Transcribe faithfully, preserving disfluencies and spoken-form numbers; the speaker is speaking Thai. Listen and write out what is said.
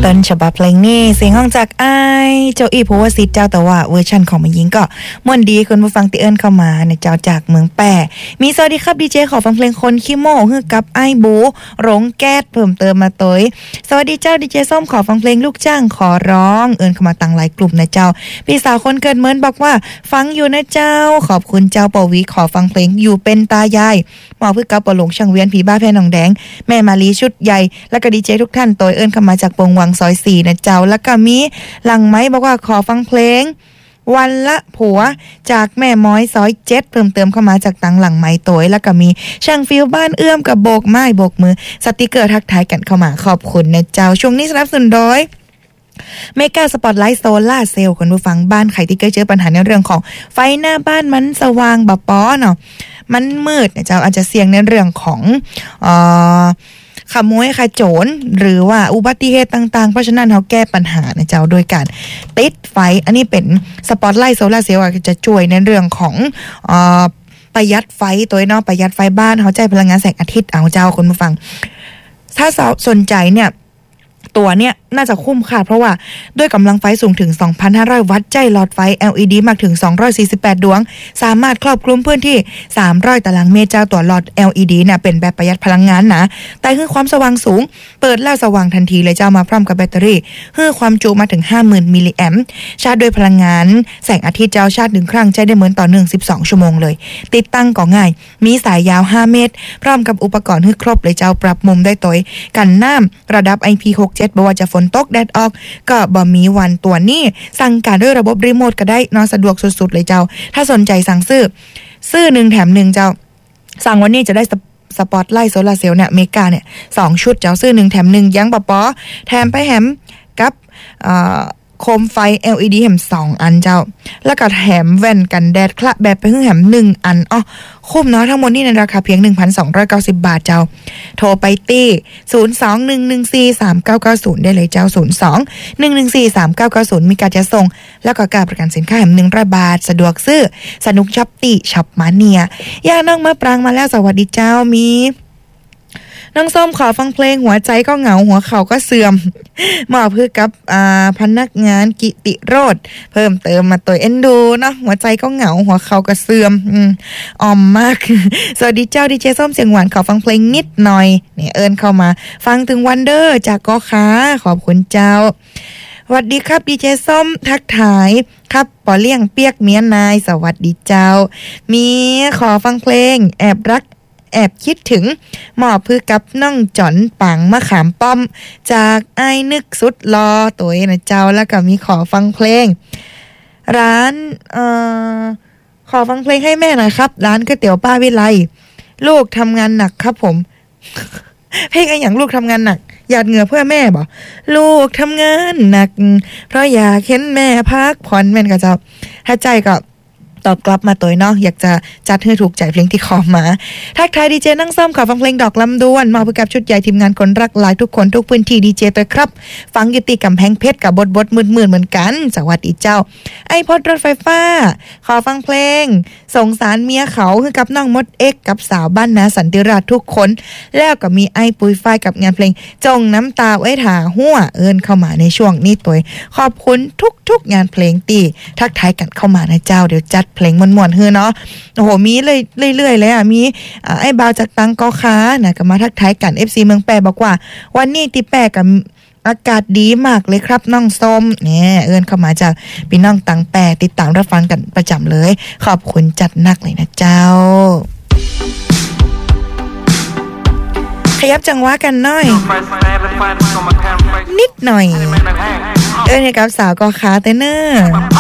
ต้นฉบับเพลงนี้เสียงห้องจากไอเจ้าอีโพวสิทธิ์เจ้าแต่ว่าเวอร์ชันของมันยิงก็ม่วนดีคุณผู้ฟังที่เอิ้นเข้ามาในเจ้าจากเมืองแป่มีสวัสดีครับดีเจขอฟังเพลงคนขี้โม่ฮือกับไอบูร้งแก๊สเพิ่มเติมมาตัวสวัสดีเจ้าดีเจส้มขอฟังเพลงลูกจ้างขอร้องเอิ้นเข้ามาตั้งหลายกลุ่มนะเจ้าพี่สาวคนเกิดเหมือนบอกว่าฟังอยู่นะเจ้าขอบคุณเจ้าปวีขอฟังเพลงอยู่เป็นตายายหมอพึ่งกับปหลงช่างเวียนผีบ้าแพนหนองแดงแม่มาลีชุดใหญ่แล้วก็ดีเจทุกท่านตัวเอิ้นเข้ามาจากวงวังซอยสี่นะเจ้าแล้วก็มีหลังไม้บอกว่าขอฟังเพลงวันละผัวจากแม่ม้อยซอยเจ็ดเพิ่มเติมเข้ามาจากตังหลังไม้ตัวแล้วก็มีช่างฟิลบ้านเอื้อมกับโบกไม้โบกมือสติกเกอร์ทักทายกันเข้ามาขอบคุณนะเจ้าช่วงนี้สนับสนุนโดยเมกาสปอตไลท์โซล่าเซลล์คุณผู้ฟังบ้านใครที่เคยเจอปัญหาในเรื่องของไฟหน้าบ้านมันสว่างบ่ป้อเนาะมันมืดนะเจ้าอาจจะเสี่ยงในเรื่องของเอ่อขโมยขโจรหรือว่าอุบัติเหตุต่างๆเพราะฉะนั้นเขาแก้ปัญหานะเจ้าโดยการติดไฟอันนี้เป็นสปอตไลท์โซล่าเซลล์จะช่วยในเรื่องของเอ่อประหยัดไฟตัวเนาะประหยัดไฟบ้านเขาใช้พลังงานแสงอาทิตย์เอาเจ้าคุณผู้ฟังถ้าสนใจเนี่ยตัวเนี่ยน่าจะคุ้มค่ะเพราะว่าด้วยกำลังไฟสูงถึง สองพันห้าร้อย วัตต์ใจหลอดไฟ แอล อี ดี มากถึงสองร้อยสี่สิบแปดดวงสามารถครอบคลุมพื้นที่สามร้อยตารางเมตรเจ้าตัวหลอด แอล อี ดี น่ะเป็นแบบประหยัดพลังงานนะแต่คือความสว่างสูงเปิดแล้วสว่างทันทีเลยเจ้ามาพร้อมกับแบตเตอรี่คือความจุมาถึง ห้าหมื่น มิลลิแอมป์ชาร์จด้วยพลังงานแสงอาทิตย์เจ้าชาร์จหนึ่งครั้งใช้ได้เหมือนต่อเนื่องสิบสองชั่วโมงเลยติดตั้งก็ง่ายมีสายยาวห้าเมตรพร้อมกับอุปกรณ์ให้ครบเลยเจ้าปรับมุมได้ตัวกันน้ำระดับ ไอ พี หกสิบเจ็ด บ่ว่าจะฝนตกแดดออกก็บ่มีวันตัวนี้สั่งการด้วยระบบรีโมทก็ได้นอนสะดวกสุดๆเลยเจ้าถ้าสนใจสั่งซื้อซื้อหนึ่งแถมหนึ่งเจ้าสั่งวันนี้จะได้สปอตไลท์โซลาร์เซลล์เนี่ยเมกาเนี่ยสองชุดเจ้าซื้อหนึ่งแถมหนึ่งยังปอปอแถมไปแถมกับเอ่อโคมไฟ แอล อี ดี แถมสองอันเจ้าแล้วก็แถมแว่นกันแดดคละแบบไปแถมหนึ่งอันอ้อคุ้มเนาะทั้งหมดนี่ในราคาเพียง หนึ่งพันสองร้อยเก้าสิบ บาทเจ้าโทรไปตี้ศูนย์ สอง หนึ่ง หนึ่ง สี่ สาม เก้า เก้า ศูนย์ได้เลยเจ้าศูนย์ สอง หนึ่ง หนึ่ง สี่ สาม เก้า เก้า ศูนย์มีการจะส่งแล้วก็การประกันสินค้าแถมหนึ่งร้อยบาทสะดวกซื้อสนุกช็อปตี้ช็อปมาเนียย่าน้องมะปรางมาแล้วสวัสดีเจ้ามีน้องส้มขอฟังเพลงหัวใจก็เหงาหัวเข่าก็เสื่อมมอบคือกับอ่าพนักงานกิติโรจน์เพิ่มเติมมาตัวเอ็นดูเนาะหัวใจก็เหงาหัวเข่าก็เสื่อมอืมออมมากสวัสดีเจ้าดีเจส้มเสียงหวานขอฟังเพลงนิดหน่อยเนี่ยเอิญเข้ามาฟังถึงวันเดอร์จากกอค้าขอบคุณเจ้าสวัสดีครับดีเจส้มทักทายครับปอเลี่ยงเปียกเมียนายสวัสดีเจ้ามีขอฟังเพลงแอบรักแอบคิดถึงหมอพือกับน้องจอนปังมะขามป้อมจากไอ้นึกสุดรอตัวเองนะเจ้าแล้วก็มีขอฟังเพลงร้านเอ่อขอฟังเพลงให้แม่หน่อยครับร้านก๋วยเตี๋ยวป้าวิไลลูกทำงานหนักครับผม เพลงไอ้อย่างลูกทำงานหนักหยาดเหงื่อเพื่อแม่บ่ลูกทำงานหนักเพราะอยากเห็นแม่พักผ่อนแม่นก็เจ้าถ้าใจก็ตอบกลับมาตัวเนาะอยากจะจัดให้ถูกใจเพลงที่ขอมาทักทายดีเจนั่งซ้อมขอฟังเพลงดอกลำดวนมาเพื่อกับชุดใหญ่ทีมงานคนรักหลายทุกคนทุกพื้นที่ดีเจตัวครับฟังยุติกำแพงเพชรกับบทบทมืดๆเหมือนกันสวัสดีเจ้าไอพอดรถไฟฟ้าขอฟังเพลงสงสารเมียเขาคือกับน้องมดเอ็กกับสาวบ้านนาสันติราชทุกคนแล้วก็มีไอปุยฝ้ายกับงานเพลงจงน้ำตาไว้ถาหัวเอิญเข้ามาในช่วงนี้ตัวขอบคุณทุกๆงานเพลงตีทักทายกันเข้ามานะเจ้าเดี๋ยวจัดเพลงม่วนๆเฮ้อเนาะโอ้โหมีเลยเรื่อยๆเลยอ่ะมีไอ้บ่าวจากตังกอค้านะก็มาทักทายกัน เอฟ ซี เมืองแปรบอกว่าวันนี้ติแปรกับอากาศดีมากเลยครับน้องส้มเนี่ยเอิ้นเข้ามาจากพี่น้องตังแปรติดตามรับฟังกันประจำเลยขอบคุณจัดหนักเลยนะเจ้าขยับจังหวะกันหน่อยนิดหน่อยเอิ้นให้กับสาวกอค้าเต้นเนอร์